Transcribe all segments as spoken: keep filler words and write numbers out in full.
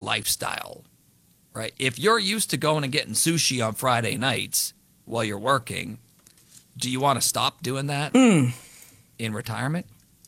lifestyle, right? If you're used to going and getting sushi on Friday nights while you're working, do you want to stop doing that mm. in retirement?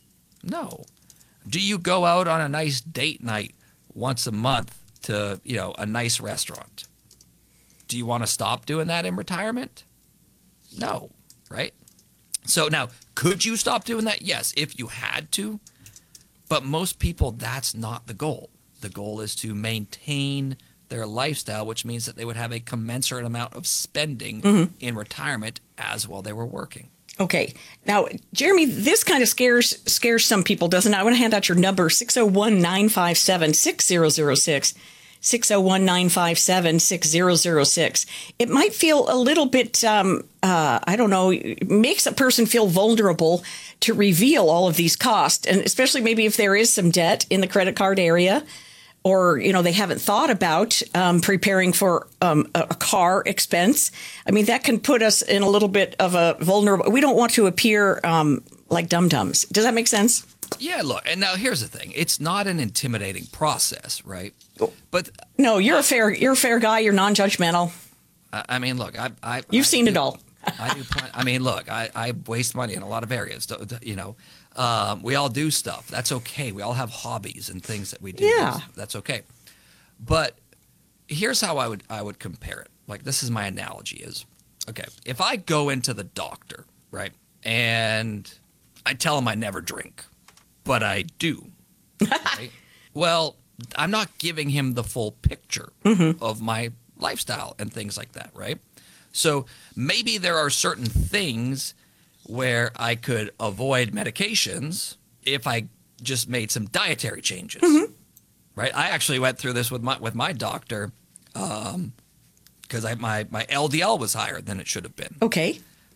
No. Do you go out on a nice date night once a month to, you know, a nice restaurant? Do you want to stop doing that in retirement? No, right? So now, could you stop doing that? Yes, if you had to. But most people, that's not the goal. The goal is to maintain their lifestyle, which means that they would have a commensurate amount of spending mm-hmm. in retirement as while they were working. Okay. Now, Jeremy, this kind of scares scares some people, doesn't it? I want to hand out your number, six oh one, nine five seven, six oh oh six, six oh one, nine five seven, six oh oh six. It might feel a little bit, um, uh, I don't know, makes a person feel vulnerable to reveal all of these costs, and especially maybe if there is some debt in the credit card area, or, you know, they haven't thought about um, preparing for um, a, a car expense. I mean, that can put us in a little bit of a vulnerable. We don't want to appear um, like dum-dums. Does that make sense? Yeah, look, and now here's the thing. It's not an intimidating process, right? But no, you're a fair you're a fair guy. You're non-judgmental. I, I mean, look, I, I You've I seen do, it all. I do. Plan, I mean, look, I, I waste money in a lot of areas. You know, um, we all do stuff. That's okay. We all have hobbies and things that we do. Yeah, that's, that's okay. But here's how I would I would compare it. Like, this is my analogy: is okay. If I go into the doctor, right, and I tell him I never drink, but I do. Right? Well, I'm not giving him the full picture mm-hmm. of my lifestyle and things like that, right? So maybe there are certain things where I could avoid medications if I just made some dietary changes, mm-hmm. right? I actually went through this with my with my doctor um, because I my my L D L was higher than it should have been. Okay.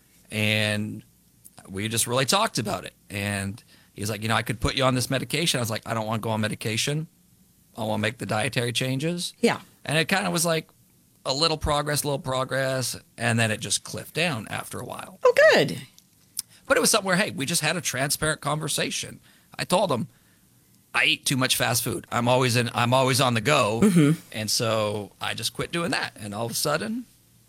And we just really talked about it. And he's like, you know, I could put you on this medication. I was like, I don't want to go on medication. I want to make the dietary changes. Yeah. And it kind of was like a little progress, little progress, and then it just cliffed down after a while. Oh, good. But it was something where, hey, we just had a transparent conversation. I told him, I eat too much fast food. I'm always in. I'm always on the go, mm-hmm. and so I just quit doing that. And all of a sudden,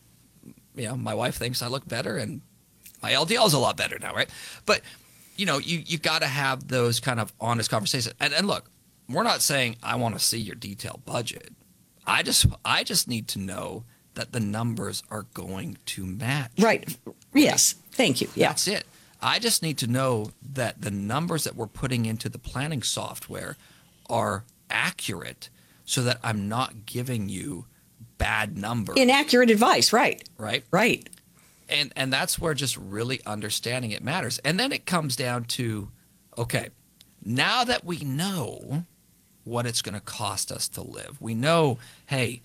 you know, my wife thinks I look better, and my L D L is a lot better now, right? But you know, you you got to have those kind of honest conversations. And, and look, we're not saying I want to see your detailed budget. I just I just need to know that the numbers are going to match. Right. Yes. Thank you. Yeah. That's it. I just need to know that the numbers that we're putting into the planning software are accurate so that I'm not giving you bad numbers. Inaccurate advice. Right. Right. Right. And and that's where just really understanding it matters. And then it comes down to, okay, now that we know what it's going to cost us to live, we know, hey,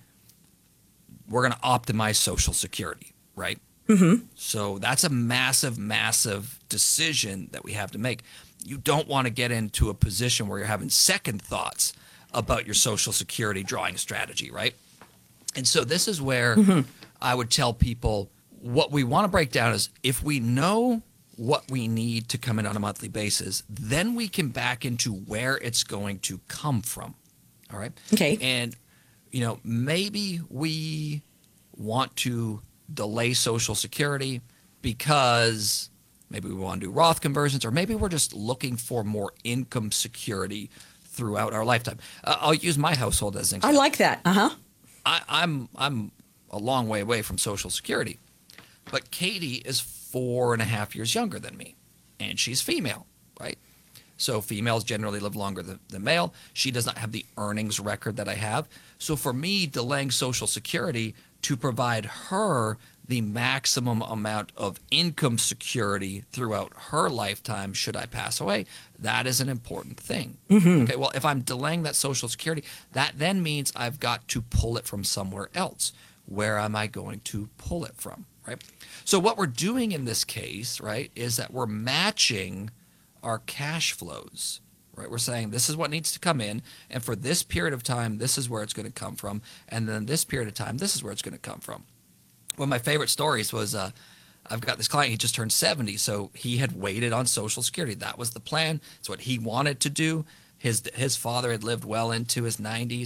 we're going to optimize Social Security, right? Mm-hmm. So that's a massive, massive decision that we have to make. You don't want to get into a position where you're having second thoughts about your Social Security drawing strategy, right? And so this is where mm-hmm. I would tell people what we want to break down is if we know what we need to come in on a monthly basis, then we can back into where it's going to come from. All right? Okay. And, you know, maybe we want to delay Social Security because maybe we want to do Roth conversions, or maybe we're just looking for more income security throughout our lifetime. Uh, I'll use my household as an example. I like that. Uh-huh. I, I'm I'm a long way away from Social Security, but Katie is four and a half years younger than me, and she's female, right? So females generally live longer than, than male. She does not have the earnings record that I have. So for me, delaying Social Security to provide her the maximum amount of income security throughout her lifetime should I pass away, that is an important thing. Mm-hmm. Okay, well, if I'm delaying that Social Security, that then means I've got to pull it from somewhere else. Where am I going to pull it from, right? So what we're doing in this case, right, is that we're matching our cash flows, right? We're saying this is what needs to come in, and for this period of time, this is where it's going to come from, and then this period of time, this is where it's going to come from. One of my favorite stories was uh, I've got this client, he just turned seventy, so he had waited on Social Security. That was the plan. It's what he wanted to do. His his father had lived well into his nineties,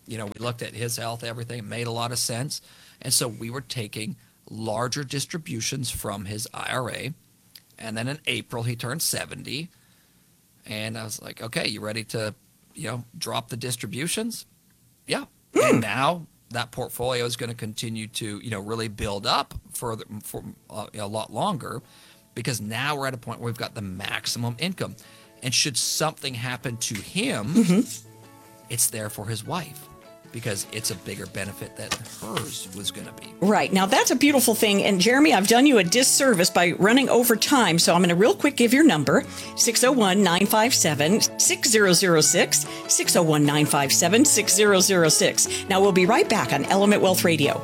You know, we looked at his health, everything. It made a lot of sense. And so we were taking larger distributions from his I R A. And then in April, he turned seventy. And I was like, okay, you ready to, you know, drop the distributions? Yeah. And now that portfolio is going to continue to, you know, really build up further for uh, a lot longer, because now we're at a point where we've got the maximum income. And should something happen to him, mm-hmm. it's there for his wife, because it's a bigger benefit that hers was going to be. Right. Now, that's a beautiful thing. And Jeremy, I've done you a disservice by running over time. So I'm going to real quick give your number, six oh one, nine five seven, six oh oh six, six oh one, nine five seven, six oh oh six. Now, we'll be right back on Element Wealth Radio.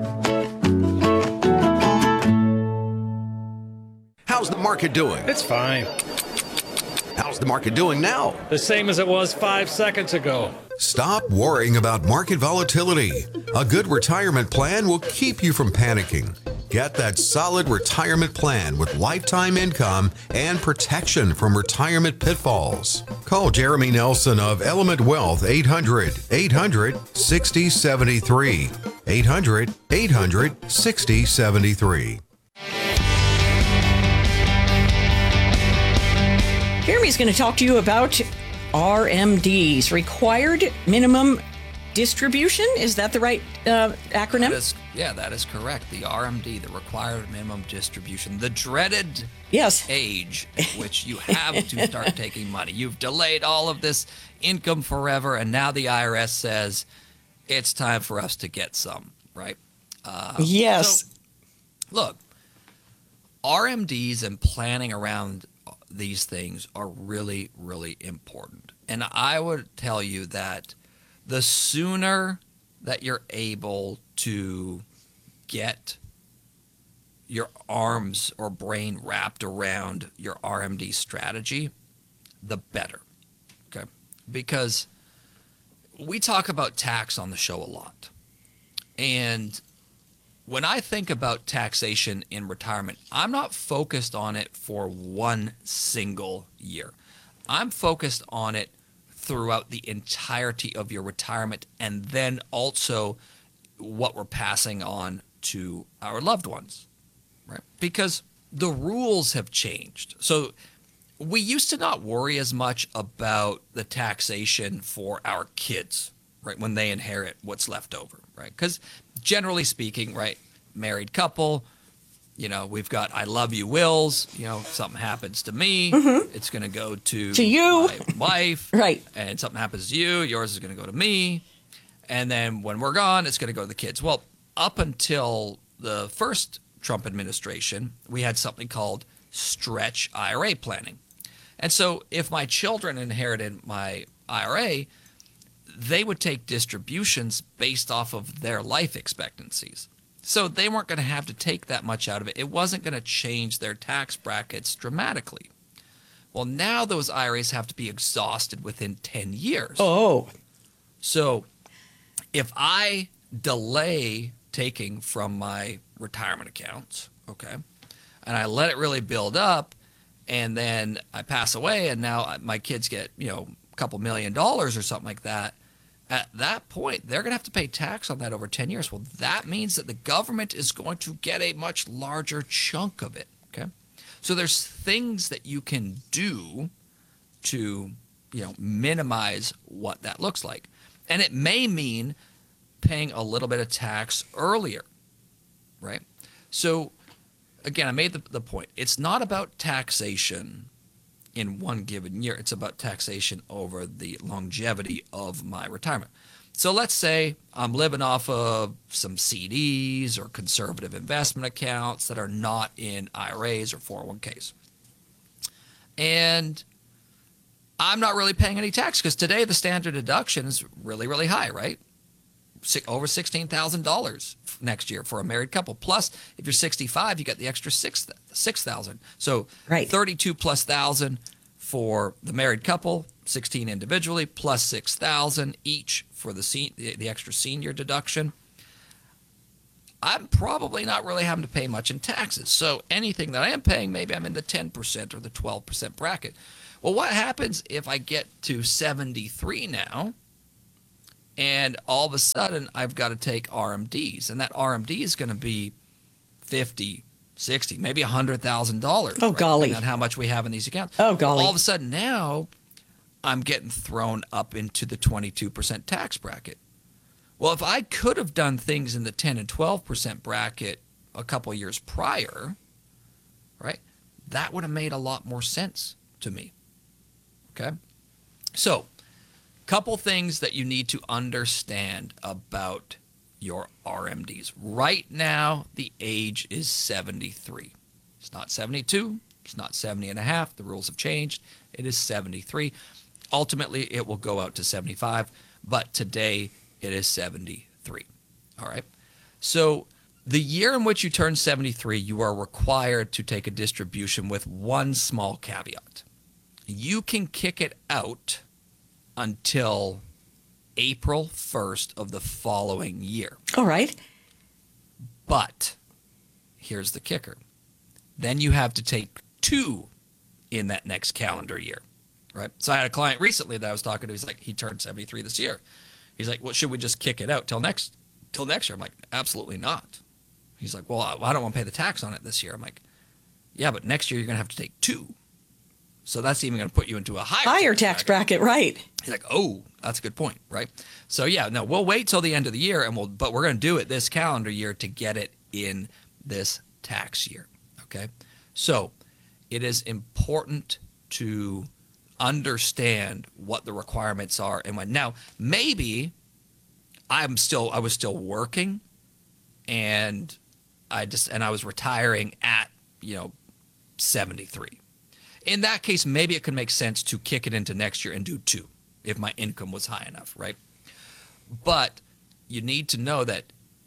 How's the market doing? It's fine. How's the market doing now? The same as it was five seconds ago. Stop worrying about market volatility. A good retirement plan will keep you from panicking. Get that solid retirement plan with lifetime income and protection from retirement pitfalls. Call Jeremy Nelson of Element Wealth, eight hundred, eight hundred, sixty seventy-three. eight hundred, eight hundred, sixty seventy-three. Jeremy's going to talk to you about R M Ds, Required Minimum Distribution. Is that the right uh, acronym? That is, yeah, that is correct. The R M D, the Required Minimum Distribution, the dreaded yes. age at which you have to start taking money. You've delayed all of this income forever, and now the I R S says it's time for us to get some, right? Uh, yes. So, look, R M Ds and planning around these things are really, really important. And I would tell you that the sooner that you're able to get your arms or brain wrapped around your R M D strategy, the better. Okay? Because we talk about tax on the show a lot. And when I think about taxation in retirement, I'm not focused on it for one single year. I'm focused on it throughout the entirety of your retirement, and then also what we're passing on to our loved ones, right? Because the rules have changed. So we used to not worry as much about the taxation for our kids, right, when they inherit what's left over, right? Because generally speaking, right, married couple, you know, we've got I love you wills. You know, if something happens to me, mm-hmm. it's going to go to, to you. my wife. Right. And something happens to you, yours is going to go to me. And then when we're gone, it's going to go to the kids. Well, up until the first Trump administration, we had something called stretch I R A planning. And so if my children inherited my I R A, they would take distributions based off of their life expectancies. So they weren't going to have to take that much out of it. It wasn't going to change their tax brackets dramatically. Well, now those I R As have to be exhausted within ten years. Oh. So if I delay taking from my retirement accounts, okay, and I let it really build up, and then I pass away, and now my kids get, you know, a couple million dollars or something like that, at that point, they're going to have to pay tax on that over ten years. Well, that means that the government is going to get a much larger chunk of it, okay? So there's things that you can do to, you know, minimize what that looks like. And it may mean paying a little bit of tax earlier, right? So, again, I made the, the point. It's not about taxation in one given year. It's about taxation over the longevity of my retirement. So let's say I'm living off of some C Ds or conservative investment accounts that are not in I R As or four oh one Ks. And I'm not really paying any tax because today the standard deduction is really, really high, right? Over sixteen thousand dollars next year for a married couple. Plus, if you're sixty-five, you got the extra six six thousand. So right. thirty-two plus thousand for the married couple, sixteen individually, plus six thousand each for the, se- the the extra senior deduction. I'm probably not really having to pay much in taxes. So anything that I am paying, maybe I'm in the ten percent or the twelve percent bracket. Well, what happens if I get to seventy-three now? And all of a sudden, I've got to take R M Ds, and that R M D is going to be fifty, sixty, maybe one hundred thousand dollars. Oh, right? golly. Depending on how much we have in these accounts. Oh, golly. All of a sudden now, I'm getting thrown up into the twenty-two percent tax bracket. Well, if I could have done things in the ten and twelve percent bracket a couple years prior, right, that would have made a lot more sense to me. Okay? So, couple things that you need to understand about your R M Ds. Right now, the age is seventy-three. It's not seventy-two. It's not seventy and a half. The rules have changed. It is seventy-three. Ultimately, it will go out to seventy-five, but today it is seventy-three. All right? So the year in which you turn seventy-three, you are required to take a distribution with one small caveat. You can kick it out until April first of the following year. All right. But here's the kicker. Then you have to take two in that next calendar year, right? So I had a client recently that I was talking to. He's like, he turned seventy-three this year. He's like, well, should we just kick it out till next till next year? I'm like, absolutely not. He's like, well, I, I don't want to pay the tax on it this year. I'm like, yeah, but next year you're going to have to take two. So that's even going to put you into a higher, Higher tax bracket, right. He's like, oh, that's a good point, right? So yeah, no, we'll wait till the end of the year, and we'll, but we're going to do it this calendar year to get it in this tax year, okay? So it is important to understand what the requirements are and when. Now, maybe I'm still, I was still working, and I just, and I was retiring at, you know, seventy-three. In that case, maybe it could make sense to kick it into next year and do two if my income was high enough, right? But you need to know that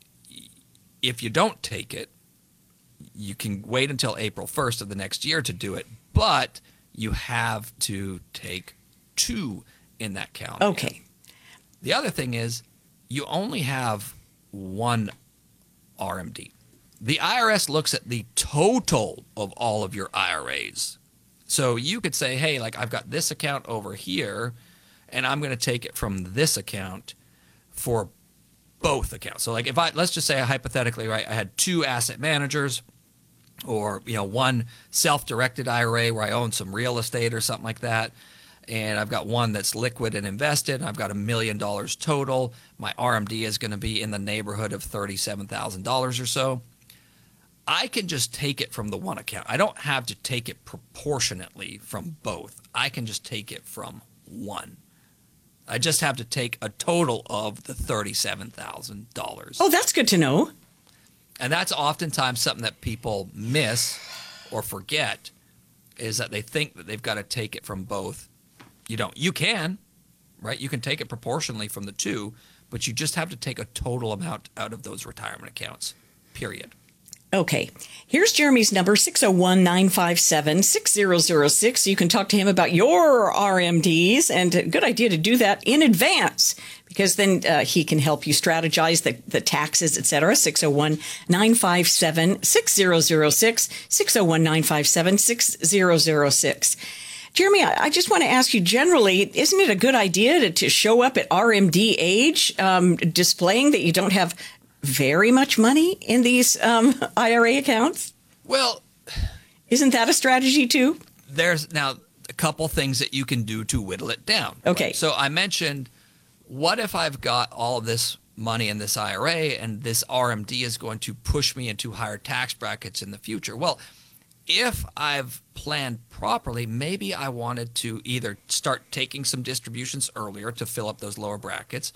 if you don't take it, you can wait until April first of the next year to do it, but you have to take two in that calendar. Okay. The other thing is you only have one R M D. The I R S looks at the total of all of your I R As. So you could say, hey, like I've got this account over here, and I'm going to take it from this account for both accounts. So like if I, let's just say hypothetically, right, I had two asset managers, or, you know, one self-directed I R A where I own some real estate or something like that, and I've got one that's liquid and invested, and I've got a million dollars total. My R M D is going to be in the neighborhood of thirty-seven thousand dollars or so. I can just take it from the one account. I don't have to take it proportionately from both. I can just take it from one. I just have to take a total of the thirty-seven thousand dollars. Oh, that's good to know. And that's oftentimes something that people miss or forget, is that they think that they've got to take it from both. You don't. You can, right? You can take it proportionally from the two, but you just have to take a total amount out of those retirement accounts, period. Okay. Here's Jeremy's number, six oh one, nine five seven, six oh oh six. You can talk to him about your R M Ds, and a good idea to do that in advance, because then uh, he can help you strategize the, the taxes, et cetera. six oh one, nine five seven, six oh oh six, six oh one, nine five seven, six oh oh six. Jeremy, I, I just want to ask you generally, isn't it a good idea to, to show up at R M D age, um, displaying that you don't have very much money in these um, I R A accounts? Well, isn't that a strategy too? There's now a couple things that you can do to whittle it down. Okay. Right? So I mentioned, what if I've got all of this money in this I R A and this R M D is going to push me into higher tax brackets in the future? Well, if I've planned properly, maybe I wanted to either start taking some distributions earlier to fill up those lower brackets,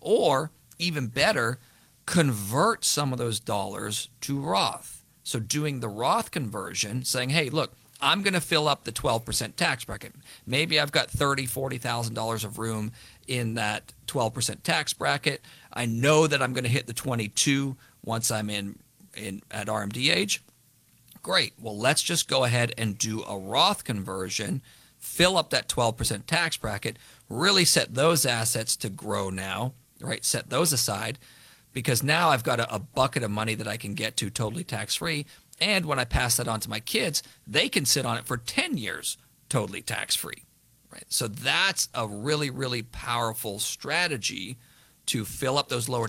or even better, convert some of those dollars to Roth. So doing the Roth conversion, saying, hey, look, I'm going to fill up the twelve percent tax bracket. Maybe I've got thirty thousand dollars, forty thousand dollars of room in that twelve percent tax bracket. I know that I'm going to hit the twenty-two once I'm in, in at R M D age. Great. Well, let's just go ahead and do a Roth conversion, fill up that twelve percent tax bracket, really set those assets to grow now, right? Set those aside, because now I've got a, a bucket of money that I can get to totally tax-free. And when I pass that on to my kids, they can sit on it for ten years totally tax-free, right? So that's a really, really powerful strategy to fill up those lower